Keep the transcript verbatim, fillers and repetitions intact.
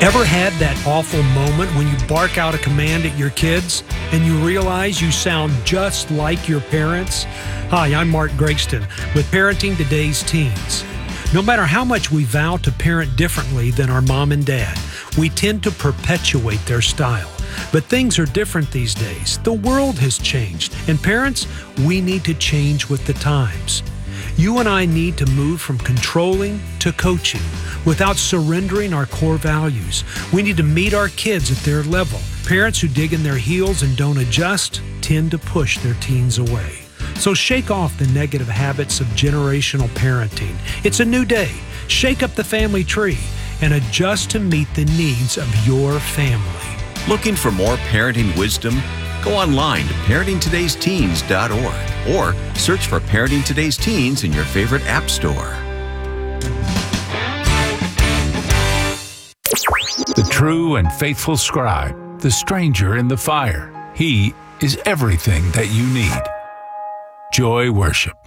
Ever had that awful moment when you bark out a command at your kids and you realize you sound just like your parents? Hi, I'm Mark Gregston with Parenting Today's Teens. No matter how much we vow to parent differently than our mom and dad, we tend to perpetuate their style. But things are different these days. The world has changed, and parents, we need to change with the times. You and I need to move from controlling to coaching without surrendering our core values. We need to meet our kids at their level. Parents who dig in their heels and don't adjust tend to push their teens away. So shake off the negative habits of generational parenting. It's a new day. Shake up the family tree and adjust to meet the needs of your family. Looking for more parenting wisdom? Go online to parenting todays teens dot org or search for Parenting Today's Teens in your favorite app store. The true and faithful scribe, the stranger in the fire. He is everything that you need. Joy Worship.